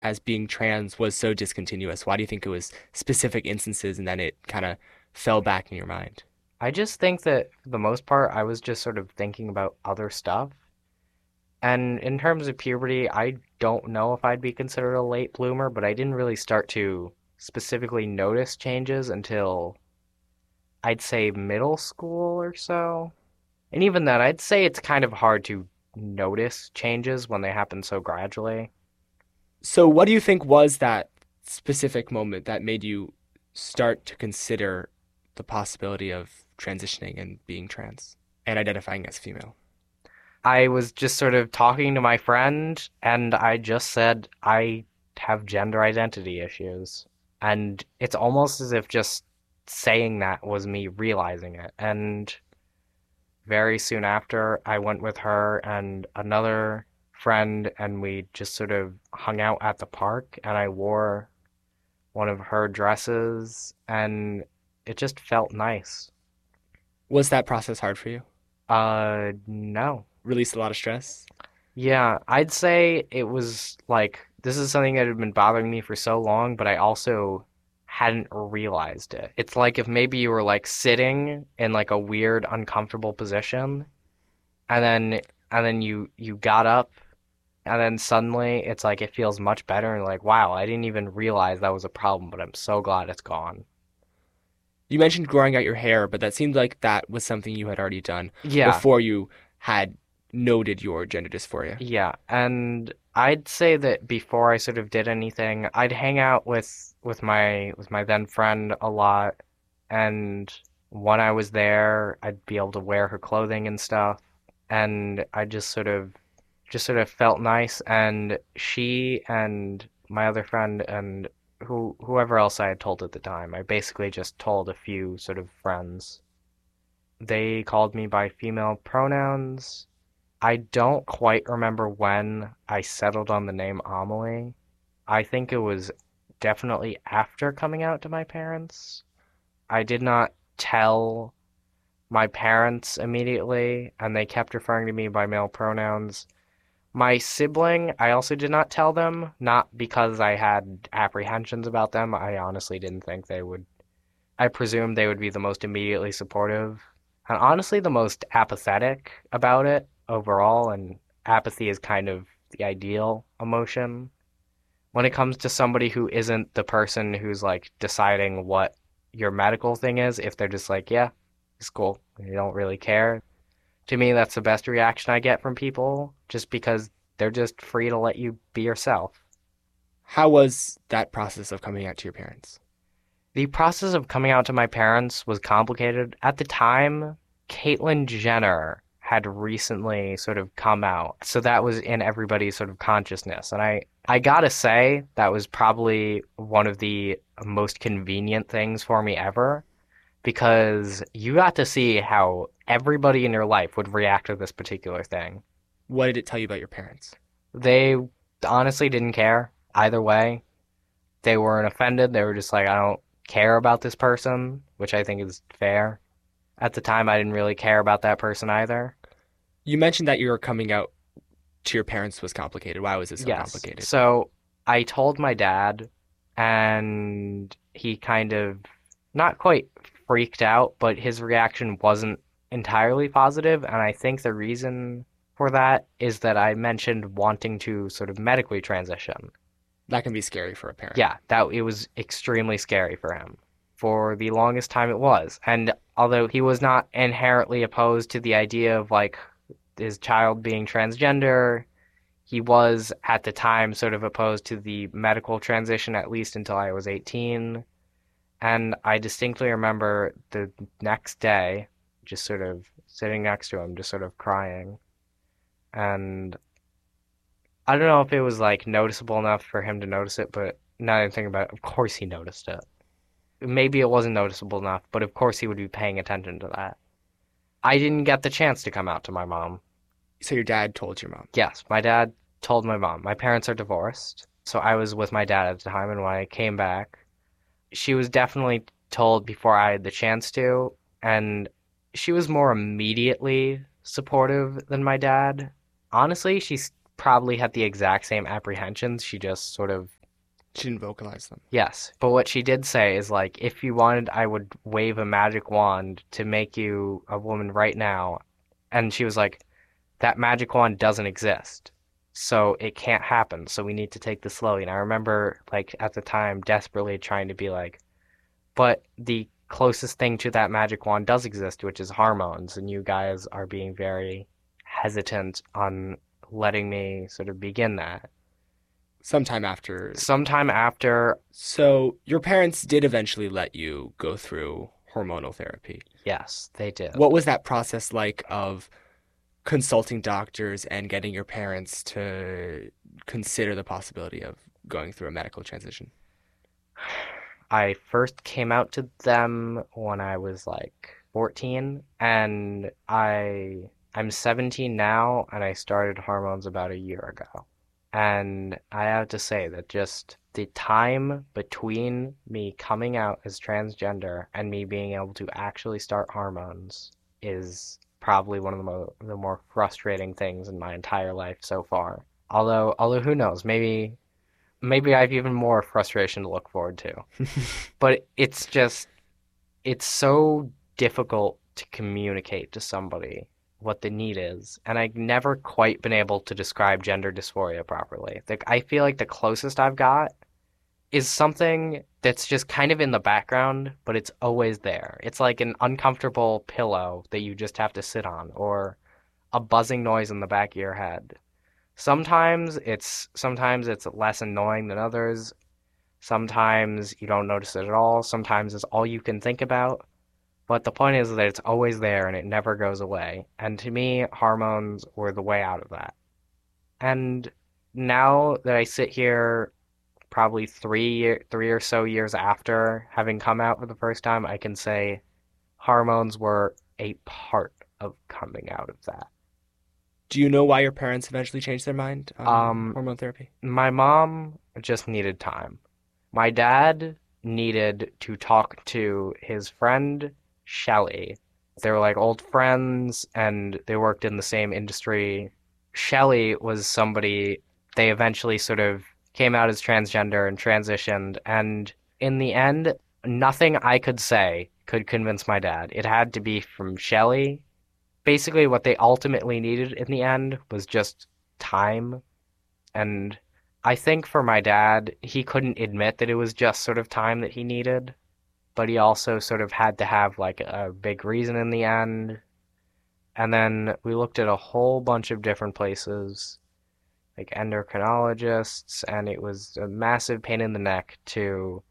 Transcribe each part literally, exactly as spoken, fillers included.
as being trans was so discontinuous? Why do you think it was specific instances and then it kind of fell back in your mind? I just think that for the most part, I was just sort of thinking about other stuff. And in terms of puberty, I don't know if I'd be considered a late bloomer, but I didn't really start to specifically notice changes until I'd say middle school or so. And even then, I'd say it's kind of hard to notice changes when they happen so gradually. So, what do you think was that specific moment that made you start to consider the possibility of transitioning and being trans and identifying as female? I was just sort of talking to my friend, and I just said I have gender identity issues. And it's almost as if just saying that was me realizing it. And very soon after, I went with her and another friend, and we just sort of hung out at the park, and I wore one of her dresses, and it just felt nice. Was that process hard for you? Uh, no. Released a lot of stress? Yeah, I'd say it was like this is something that had been bothering me for so long, but I also hadn't realized it. It's like if maybe you were like sitting in like a weird, uncomfortable position, and then and then you you got up, and then suddenly it's like it feels much better, and like, wow, I didn't even realize that was a problem, but I'm so glad it's gone. You mentioned growing out your hair, but that seemed like that was something you had already done Yeah, before you had noted your gender dysphoria. yeah, and I'd say that before I sort of did anything, I'd hang out with with my with my then friend a lot, and when I was there, I'd be able to wear her clothing and stuff, and I just sort of just sort of felt nice, and she and my other friend and who whoever else I had told at the time, I basically just told a few sort of friends. They called me by female pronouns. I don't quite remember when I settled on the name Amelie. I think it was definitely after coming out to my parents. I did not tell my parents immediately, and they kept referring to me by male pronouns. My sibling, I also did not tell them, not because I had apprehensions about them. I honestly didn't think they would. I presumed they would be the most immediately supportive and honestly the most apathetic about it overall. And apathy is kind of the ideal emotion when it comes to somebody who isn't the person who's like deciding what your medical thing is. If they're just like, yeah, it's cool, you don't really care. To me, that's the best reaction I get from people just because they're just free to let you be yourself. How was that process of coming out to your parents? The process of coming out to my parents was complicated. At the time, Caitlyn Jenner had recently sort of come out. So that was in everybody's sort of consciousness. And I, I gotta say, that was probably one of the most convenient things for me ever because you got to see how everybody in your life would react to this particular thing. What did it tell you about your parents? They honestly didn't care either way. They weren't offended. They were just like, I don't care about this person, which I think is fair. At the time, I didn't really care about that person either. You mentioned that your coming out to your parents was complicated. Why was it so Yes. complicated? So I told my dad, and he kind of not quite freaked out, but his reaction wasn't entirely positive. And I think the reason for that is that I mentioned wanting to sort of medically transition. That can be scary for a parent. Yeah, that it was extremely scary for him. For the longest time it was. And although he was not inherently opposed to the idea of like his child being transgender, he was at the time sort of opposed to the medical transition at least until I was eighteen. And I distinctly remember the next day just sort of sitting next to him, just sort of crying. And I don't know if it was like noticeable enough for him to notice it, but now that I think about it, of course he noticed it. Maybe it wasn't noticeable enough, but of course he would be paying attention to that. I didn't get the chance to come out to my mom. So your dad told your mom. Yes, my dad told my mom. My parents are divorced, so I was with my dad at the time, and when I came back, she was definitely told before I had the chance to, and she was more immediately supportive than my dad. Honestly, she's probably had the exact same apprehensions. She just sort of, She didn't vocalize them. yes. But what she did say is like, if you wanted, I would wave a magic wand to make you a woman right now. And she was like, that magic wand doesn't exist. So it can't happen. So we need to take this slowly. And I remember, like, at the time, desperately trying to be like, but the closest thing to that magic wand does exist, which is hormones. And you guys are being very hesitant on letting me sort of begin that. Sometime after. Sometime after, So your parents did eventually let you go through hormonal therapy. yes, they did. What was that process like of consulting doctors and getting your parents to consider the possibility of going through a medical transition? I first came out to them when I was like fourteen, and I I'm seventeen now, and I started hormones about a year ago. And I have to say that just the time between me coming out as transgender and me being able to actually start hormones is probably one of the mo the more frustrating things in my entire life so far. Although, although who knows, maybe maybe I have even more frustration to look forward to. But it's just it's so difficult to communicate to somebody what the need is, and I've never quite been able to describe gender dysphoria properly. Like, I feel like the closest I've got is something that's just kind of in the background, but it's always there. It's like an uncomfortable pillow that you just have to sit on, or a buzzing noise in the back of your head. Sometimes it's sometimes it's less annoying than others. Sometimes you don't notice it at all. Sometimes it's all you can think about. But the point is that it's always there and it never goes away. And to me, hormones were the way out of that. And now that I sit here, probably three year, three or so years after having come out for the first time, I can say hormones were a part of coming out of that. Do you know why your parents eventually changed their mind on Um, hormone therapy? my mom just needed time. My dad needed to talk to his friend Shelly. They were like old friends and they worked in the same industry. Shelly was somebody they eventually sort of came out as transgender and transitioned, and in the end, nothing I could say could convince my dad. It had to be from Shelly. Basically, what they ultimately needed in the end was just time. And I think for my dad, he couldn't admit that it was just sort of time that he needed, but he also sort of had to have like a big reason in the end. And then we looked at a whole bunch of different places, like endocrinologists, and it was a massive pain in the neck to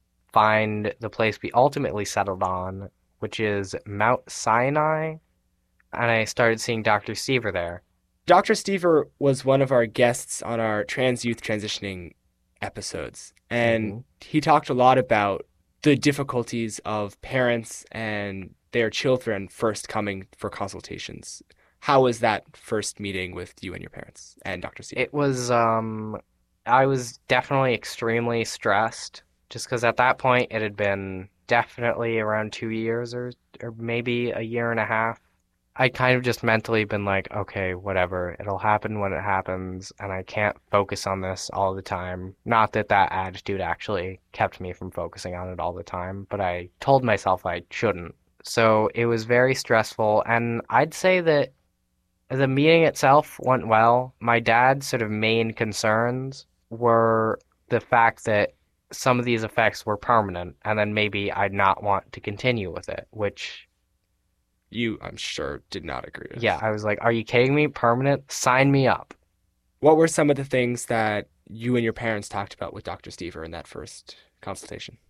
find the place we ultimately settled on, which is Mount Sinai. And I started seeing Doctor Seaver there. Doctor Stever was one of our guests on our trans youth transitioning episodes, and Mhm. he talked a lot about the difficulties of parents and their children first coming for consultations. How was that first meeting with you and your parents and Doctor Seaver? It was, um, I was definitely extremely stressed, just because at that point it had been definitely around two years or, or maybe a year and a half. I kind of just mentally been like, okay, whatever, it'll happen when it happens, and I can't focus on this all the time. Not that that attitude actually kept me from focusing on it all the time, but I told myself I shouldn't. So it was very stressful, and I'd say that the meeting itself went well. My dad's sort of main concerns were the fact that some of these effects were permanent, and then maybe I'd not want to continue with it, which, You, I'm sure, did not agree with. yeah, I was like, are you kidding me? Permanent? Sign me up. What were some of the things that you and your parents talked about with Doctor Stever in that first consultation?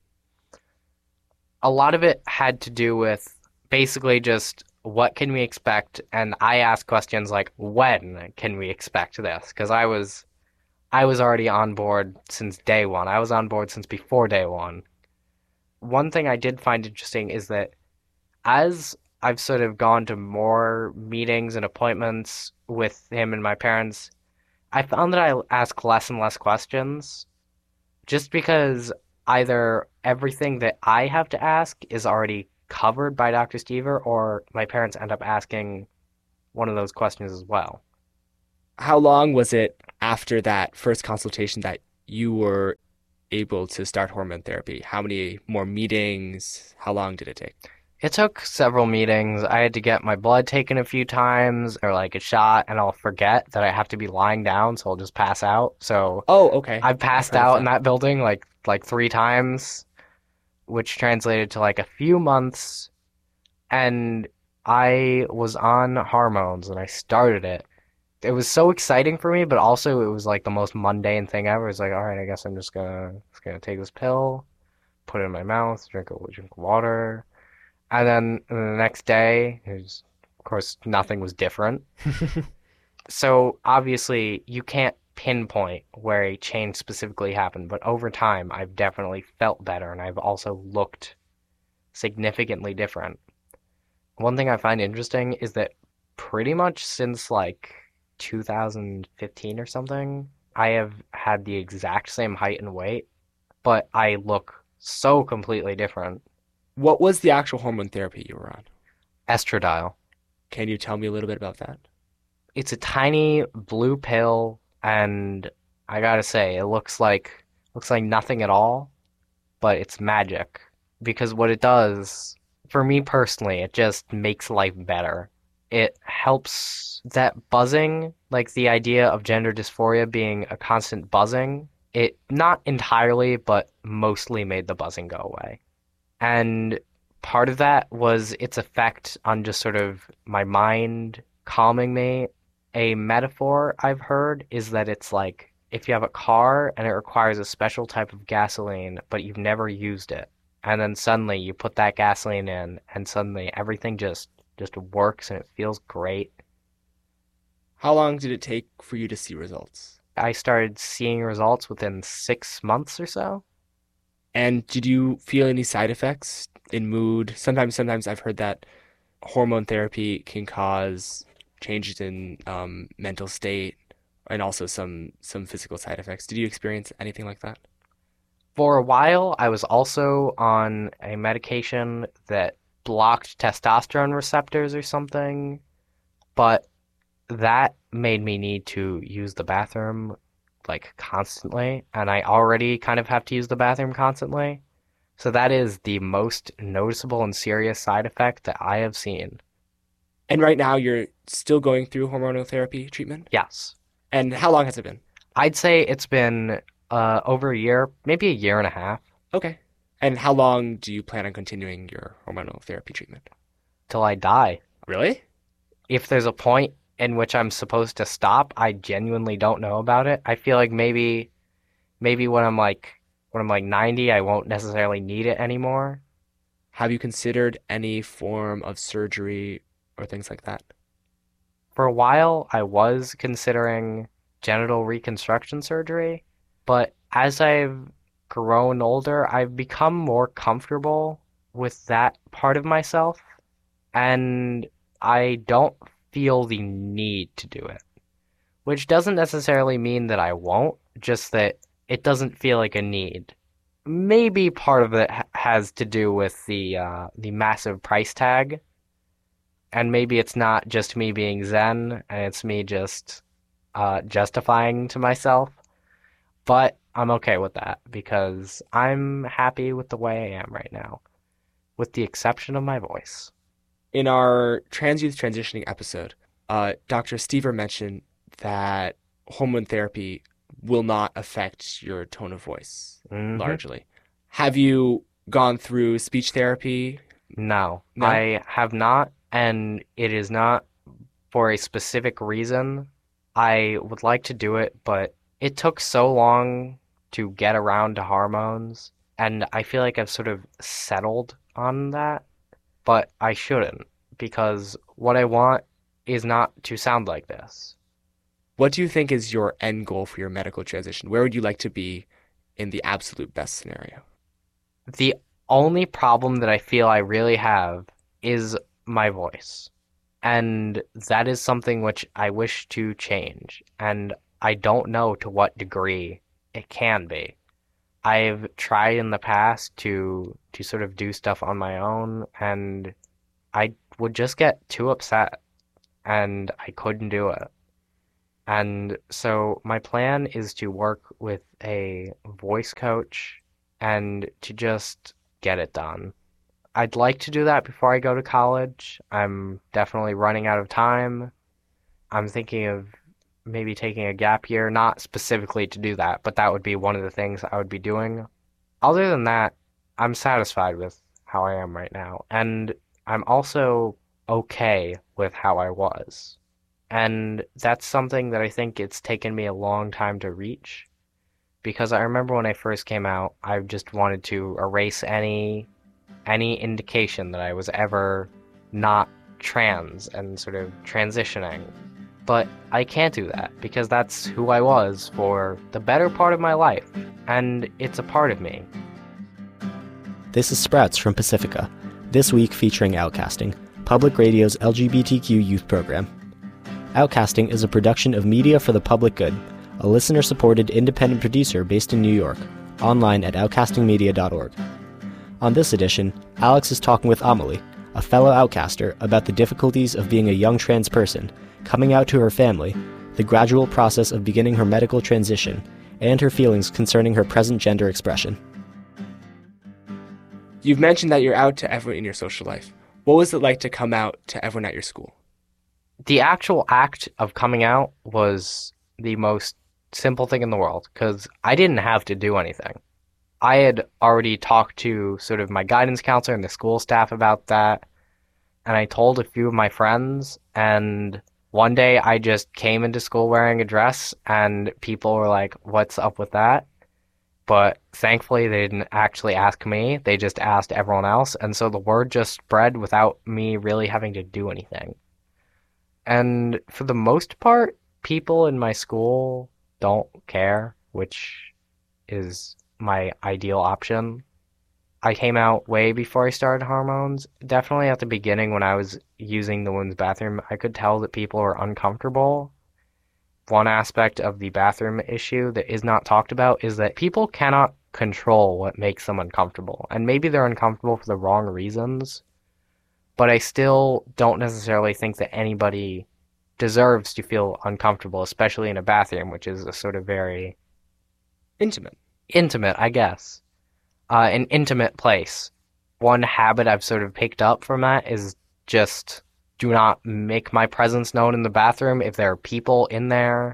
A lot of it had to do with basically just what can we expect, and I asked questions like, when can we expect this? Because I was I was already on board since day one. I was on board since before day one. One thing I did find interesting is that as I've sort of gone to more meetings and appointments with him and my parents, I found that I ask less and less questions just because either everything that I have to ask is already covered by Doctor Stever, or my parents end up asking one of those questions as well. How long was it after that first consultation that you were able to start hormone therapy? How many more meetings? How long did it take? It took several meetings. I had to get my blood taken a few times or like a shot, and I'll forget that I have to be lying down, so I'll just pass out. So Oh, okay. I've I've passed heard of out in that. that building like like three times, which translated to like a few months, and I was on hormones and I started it. It was so exciting for me, but also it was like the most mundane thing ever. It's like, all right, I guess I'm just gonna just gonna take this pill, put it in my mouth, drink a drink water, and then the next day, it was, of course, nothing was different. So obviously, you can't pinpoint where a change specifically happened, but over time, I've definitely felt better, and I've also looked significantly different. One thing I find interesting is that pretty much since like two thousand fifteen or something, I have had the exact same height and weight, but I look so completely different. What was the actual hormone therapy you were on? Estradiol. Can you tell me a little bit about that? It's a tiny blue pill, and I gotta say, it looks like looks like nothing at all, but it's magic. Because what it does, for me personally, it just makes life better. It helps that buzzing, like the idea of gender dysphoria being a constant buzzing, it not entirely, but mostly made the buzzing go away. And part of that was its effect on just sort of my mind calming me. A metaphor I've heard is that it's like if you have a car and it requires a special type of gasoline, but you've never used it, and then suddenly you put that gasoline in, and suddenly everything just just works and it feels great. How long did it take for you to see results? I started seeing results within six months or so. And did you feel any side effects in mood? Sometimes, sometimes I've heard that hormone therapy can cause changes in um, mental state and also some some physical side effects. Did you experience anything like that? For a while, I was also on a medication that blocked testosterone receptors or something, but that made me need to use the bathroom like constantly, and I already kind of have to use the bathroom constantly. So that is the most noticeable and serious side effect that I have seen. And right now you're still going through hormonal therapy treatment? Yes. And how long has it been? I'd say it's been uh, over a year, maybe a year and a half, Okay. And how long do you plan on continuing your hormonal therapy treatment? till I die. Really? If there's a point in which I'm supposed to stop, I genuinely don't know about it. I feel like maybe maybe when I'm like when I'm like ninety, I won't necessarily need it anymore. Have you considered any form of surgery or things like that? For a while, I was considering genital reconstruction surgery, but as I've grown older, I've become more comfortable with that part of myself, and I don't feel the need to do it. Which doesn't necessarily mean that I won't, just that it doesn't feel like a need. Maybe part of it ha- has to do with the uh, the massive price tag, and maybe it's not just me being zen, and it's me just uh, justifying to myself. But I'm okay with that because I'm happy with the way I am right now, with the exception of my voice. In our trans youth transitioning episode, uh, Doctor Stever mentioned that hormone therapy will not affect your tone of voice hmm largely. Have you gone through speech therapy? No, No? I have not, and it is not for a specific reason. I would like to do it, but it took so long to get around to hormones, and I feel like I've sort of settled on that, but I shouldn't, because what I want is not to sound like this. What do you think is your end goal for your medical transition? Where would you like to be in the absolute best scenario? The only problem that I feel I really have is my voice. And that is something which I wish to change. And I don't know to what degree it can be. I've tried in the past to to sort of do stuff on my own, and I would just get too upset and I couldn't do it. And so my plan is to work with a voice coach and to just get it done. I'd like to do that before I go to college. I'm definitely running out of time. I'm thinking of maybe taking a gap year, not specifically to do that, but that would be one of the things I would be doing. Other than that, I'm satisfied with how I am right now. And I'm also okay with how I was. And that's something that I think it's taken me a long time to reach because I remember when I first came out, I just wanted to erase any any indication that I was ever not trans and sort of transitioning. But I can't do that because that's who I was for the better part of my life, and it's a part of me. This is Sprouts from Pacifica, this week featuring Outcasting, Public Radio's L G B T Q youth program. Outcasting is a production of Media for the Public Good, a listener-supported independent producer based in New York, online at outcasting media dot org. On this edition, Alex is talking with Amelie, a fellow outcaster, about the difficulties of being a young trans person, coming out to her family, the gradual process of beginning her medical transition, and her feelings concerning her present gender expression. You've mentioned that you're out to everyone in your social life. What was it like to come out to everyone at your school? The actual act of coming out was the most simple thing in the world because I didn't have to do anything. I had already talked to sort of my guidance counselor and the school staff about that, and I told a few of my friends, and one day I just came into school wearing a dress, and people were like, "What's up with that?" But thankfully they didn't actually ask me, they just asked everyone else, and so the word just spread without me really having to do anything. And for the most part, people in my school don't care, which is my ideal option. I came out way before I started hormones. Definitely at the beginning when I was using the women's bathroom, I could tell that people were uncomfortable. One aspect of the bathroom issue that is not talked about is that people cannot control what makes them uncomfortable. And maybe they're uncomfortable for the wrong reasons, but I still don't necessarily think that anybody deserves to feel uncomfortable, especially in a bathroom, which is a sort of very Intimate. intimate, I guess, uh, an intimate place. One habit I've sort of picked up from that is just do not make my presence known in the bathroom. If there are people in there,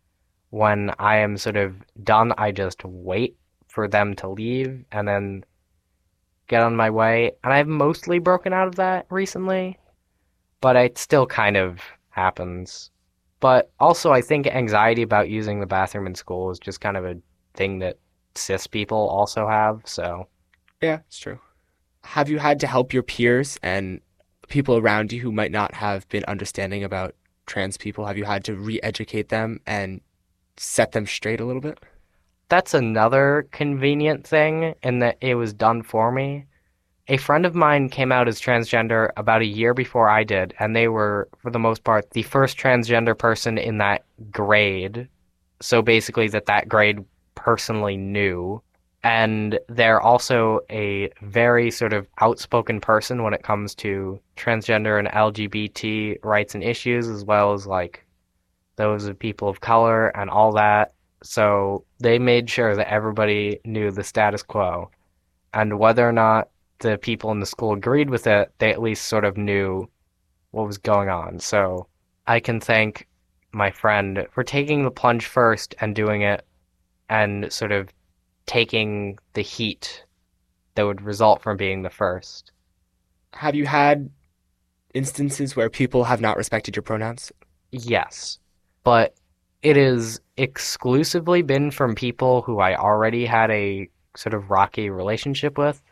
when I am sort of done, I just wait for them to leave and then get on my way. And I've mostly broken out of that recently, but it still kind of happens. But also, I think anxiety about using the bathroom in school is just kind of a thing that cis people also have, so. Yeah, it's true. Have you had to help your peers and people around you who might not have been understanding about trans people? Have you had to re-educate them and set them straight a little bit? That's another convenient thing in that it was done for me. A friend of mine came out as transgender about a year before I did, and they were, for the most part, the first transgender person in that grade. So basically that that grade personally knew. And they're also a very sort of outspoken person when it comes to transgender and L G B T rights and issues, as well as like those of people of color and all that. So they made sure that everybody knew the status quo. And whether or not the people in the school agreed with it, they at least sort of knew what was going on. So I can thank my friend for taking the plunge first and doing it and sort of taking the heat that would result from being the first. Have you had instances where people have not respected your pronouns? Yes, but it has exclusively been from people who I already had a sort of rocky relationship with.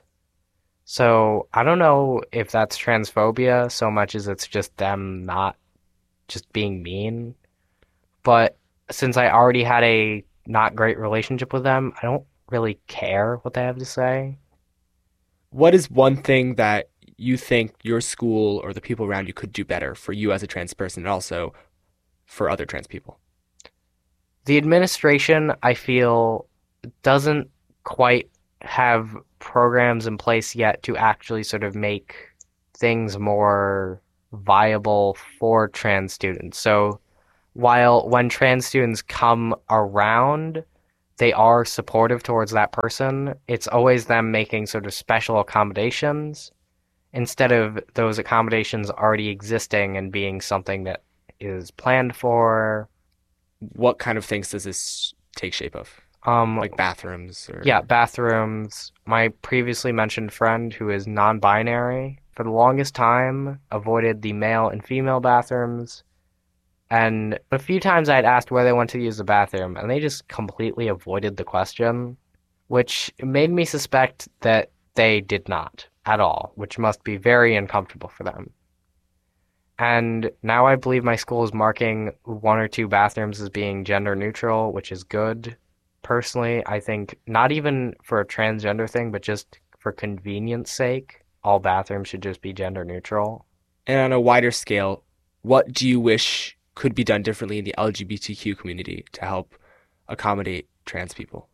So I don't know if that's transphobia so much as it's just them not just being mean. But since I already had a not great relationship with them, I don't really care what they have to say. What is one thing that you think your school or the people around you could do better for you as a trans person and also for other trans people? The administration, I feel, doesn't quite have programs in place yet to actually sort of make things more viable for trans students. So while when trans students come around, they are supportive towards that person. It's always them making sort of special accommodations instead of those accommodations already existing and being something that is planned for. What kind of things does this take shape of? Um, Like bathrooms or yeah, bathrooms. My previously mentioned friend who is non-binary, for the longest time, avoided the male and female bathrooms. And a few times I'd asked where they went to use the bathroom, and they just completely avoided the question, which made me suspect that they did not at all, which must be very uncomfortable for them. And now I believe my school is marking one or two bathrooms as being gender neutral, which is good. Personally, I think not even for a transgender thing, but just for convenience sake, all bathrooms should just be gender neutral. And on a wider scale, what do you wish could be done differently in the L G B T Q community to help accommodate trans people?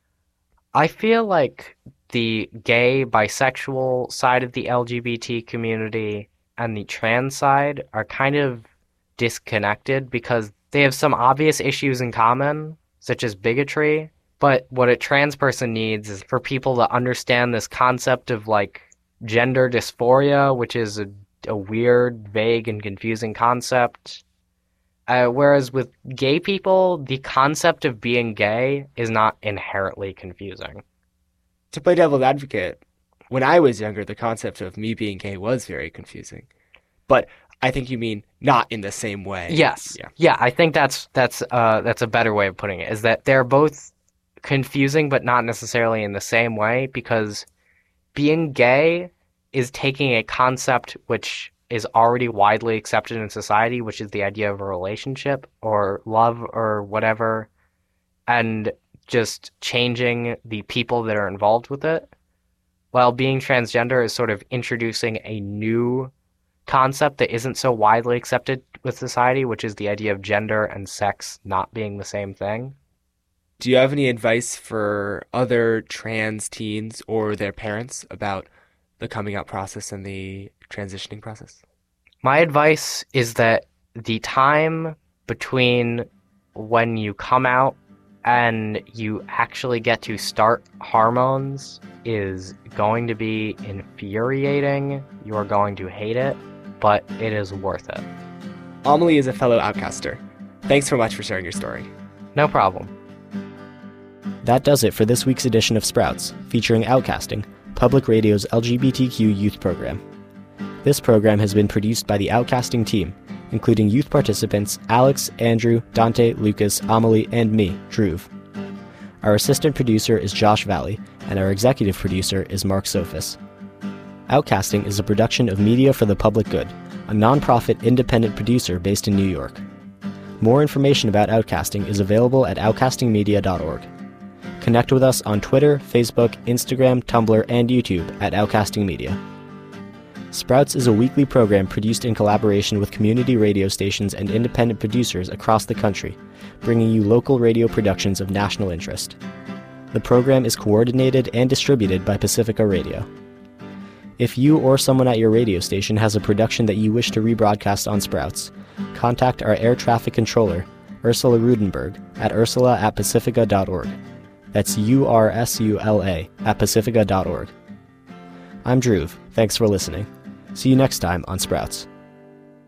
I feel like the gay, bisexual side of the L G B T community and the trans side are kind of disconnected because they have some obvious issues in common, such as bigotry, but what a trans person needs is for people to understand this concept of like gender dysphoria, which is a, a weird, vague, and confusing concept. Uh, whereas with gay people, the concept of being gay is not inherently confusing. To play devil's advocate, when I was younger, the concept of me being gay was very confusing. But I think you mean not in the same way. Yes. Yeah. Yeah, I think that's that's uh that's a better way of putting it, is that they're both confusing but not necessarily in the same way, because being gay is taking a concept which is already widely accepted in society, which is the idea of a relationship or love or whatever, and just changing the people that are involved with it. While being transgender is sort of introducing a new concept that isn't so widely accepted with society, which is the idea of gender and sex not being the same thing. Do you have any advice for other trans teens or their parents about the coming out process and the transitioning process? My advice is that the time between when you come out and you actually get to start hormones is going to be infuriating. You're going to hate it, but it is worth it. Amelie is a fellow outcaster. Thanks so much for sharing your story. No problem. That does it for this week's edition of Sprouts, featuring Outcasting, Public Radio's L G B T Q youth program. This program has been produced by the Outcasting team, including youth participants Alex, Andrew, Dante, Lucas, Amelie, and me, Dhruv. Our assistant producer is Josh Valley, and our executive producer is Mark Sophis. Outcasting is a production of Media for the Public Good, a nonprofit independent producer based in New York. More information about Outcasting is available at outcasting media dot org. Connect with us on Twitter, Facebook, Instagram, Tumblr, and YouTube at Outcasting Media. Sprouts is a weekly program produced in collaboration with community radio stations and independent producers across the country, bringing you local radio productions of national interest. The program is coordinated and distributed by Pacifica Radio. If you or someone at your radio station has a production that you wish to rebroadcast on Sprouts, contact our air traffic controller, Ursula Rudenberg, at ursula at pacifica dot org. That's U R S U L A at pacifica dot org. I'm Dhruv. Thanks for listening. See you next time on Sprouts.